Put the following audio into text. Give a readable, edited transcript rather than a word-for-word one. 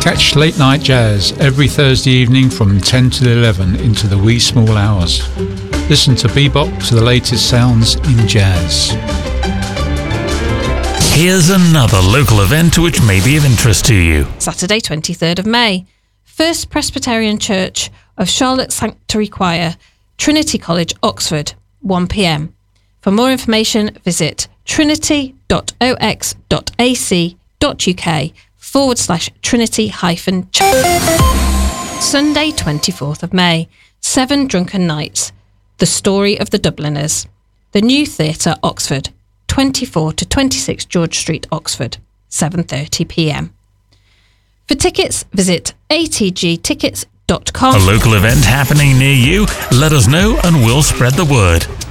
Catch Late Night Jazz every Thursday evening from 10 till 11 into the wee small hours. Listen to bebop to the latest sounds in jazz. Here's another local event which may be of interest to you. Saturday 23rd of May. First Presbyterian Church of Charlotte Sanctuary Choir, Trinity College, Oxford, 1 p.m. For more information, visit trinity.ox.ac.uk/Trinity-Church. Sunday 24th of May. 7 Drunken Nights. The Story of the Dubliners. The New Theatre, Oxford. 24 to 26 George Street, Oxford, 7:30 p.m. For tickets, visit atgtickets.com. A local event happening near you? Let us know and we'll spread the word.